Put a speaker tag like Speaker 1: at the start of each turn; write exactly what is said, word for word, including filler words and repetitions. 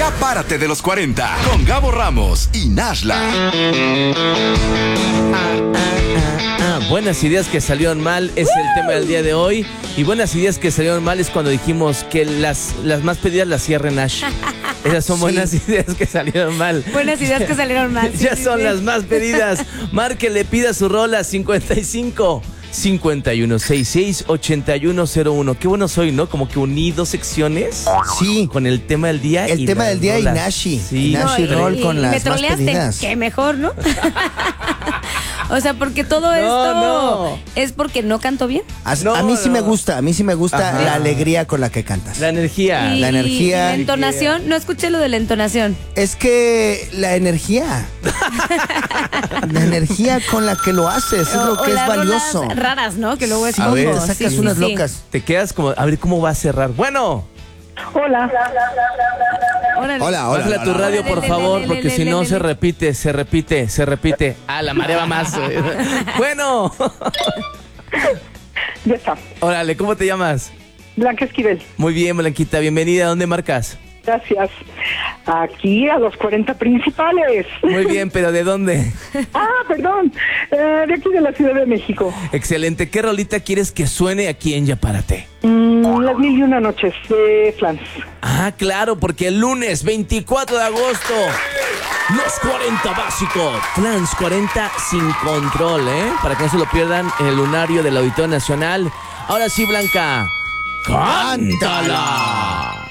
Speaker 1: Ya párate de los cuarenta con Gabo Ramos y Nashla.
Speaker 2: Ah, ah, ah, buenas ideas que salieron mal es el tema del día de hoy. Y buenas ideas que salieron mal es cuando dijimos que las, las más pedidas las cierre Nash. Esas son buenas sí. ideas que salieron mal.
Speaker 3: Buenas ideas que salieron mal.
Speaker 2: Ya
Speaker 3: sí,
Speaker 2: son
Speaker 3: sí.
Speaker 2: las más pedidas. Márquele, pida su rola cincuenta y cinco, cincuenta y uno, sesenta y seis, ochenta y uno cero uno. Qué bueno soy, ¿no? Como que uní dos secciones.
Speaker 4: Sí.
Speaker 2: Con el tema del día.
Speaker 4: El
Speaker 2: y
Speaker 4: tema
Speaker 2: las
Speaker 4: del día
Speaker 2: rolas.
Speaker 4: y Nashi.
Speaker 2: Sí.
Speaker 4: Nashi
Speaker 3: No, y-
Speaker 4: Roll
Speaker 3: y-
Speaker 4: con
Speaker 3: y
Speaker 4: las
Speaker 3: me
Speaker 4: más
Speaker 3: troleaste.
Speaker 4: pedidas.
Speaker 3: Qué mejor, ¿no? O sea, porque todo esto
Speaker 2: no.
Speaker 3: es porque no canto bien.
Speaker 4: A,
Speaker 2: No,
Speaker 4: a mí sí
Speaker 2: no.
Speaker 4: me gusta, a mí sí me gusta
Speaker 2: Ajá.
Speaker 4: la alegría con la que cantas.
Speaker 2: La energía.
Speaker 3: Y,
Speaker 4: la energía.
Speaker 3: y la entonación, no escuché lo de la entonación.
Speaker 4: Es que la energía, la energía con la que lo haces es
Speaker 3: O-
Speaker 4: lo
Speaker 3: o
Speaker 4: que es
Speaker 3: las
Speaker 4: valioso.
Speaker 3: rolas raras, ¿no? Que luego es
Speaker 4: A ver,
Speaker 3: poco.
Speaker 4: te sacas
Speaker 3: Sí, sí,
Speaker 4: unas
Speaker 3: sí.
Speaker 4: locas.
Speaker 2: Te quedas como, a ver cómo va a cerrar. Bueno.
Speaker 5: Hola.
Speaker 3: Órale.
Speaker 4: Hola, hola.
Speaker 2: Bájale tu
Speaker 4: hola,
Speaker 2: radio,
Speaker 3: hola.
Speaker 2: por
Speaker 3: Le, le,
Speaker 2: favor,
Speaker 3: le,
Speaker 2: porque
Speaker 3: le,
Speaker 2: si
Speaker 3: le,
Speaker 2: no
Speaker 3: le,
Speaker 2: se
Speaker 3: le.
Speaker 2: repite, se repite, se repite. Ah, la marea va más. Bueno.
Speaker 5: Ya está.
Speaker 2: Órale, ¿cómo te llamas?
Speaker 5: Blanca Esquivel.
Speaker 2: Muy bien, Blanquita, bienvenida. ¿Dónde marcas?
Speaker 5: Gracias. Aquí a los cuarenta principales.
Speaker 2: Muy bien, pero ¿de dónde?
Speaker 5: Ah, perdón. Eh, de aquí de la Ciudad de México.
Speaker 2: Excelente. ¿Qué rolita quieres que suene aquí en Ya Párate?
Speaker 5: Mm, las mil y una noches de Flans.
Speaker 2: Ah, claro, porque el lunes veinticuatro de agosto, los cuarenta básicos, Flans cuarenta sin control, ¿eh? Para que no se lo pierdan en el lunario del Auditorio Nacional. Ahora sí, Blanca, ¡cántala!